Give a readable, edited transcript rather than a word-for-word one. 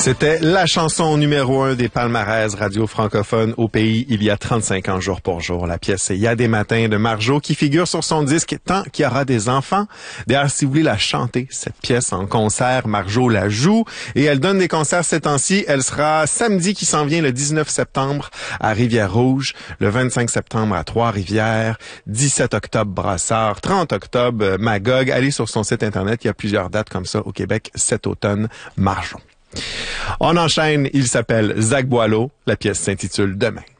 C'était la chanson numéro 1 des palmarès radio francophones au pays il y a 35 ans jour pour jour. La pièce c'est « Il y a des matins » de Marjo qui figure sur son disque tant qu'il y aura des enfants. D'ailleurs, si vous voulez la chanter, cette pièce en concert, Marjo la joue et elle donne des concerts ces temps-ci. Elle sera samedi qui s'en vient le 19 septembre à Rivière-Rouge, le 25 septembre à Trois-Rivières, 17 octobre Brassard, 30 octobre Magog. Allez sur son site internet, il y a plusieurs dates comme ça au Québec cet automne. Marjo. On enchaîne, il s'appelle Zach Boileau, la pièce s'intitule Demain.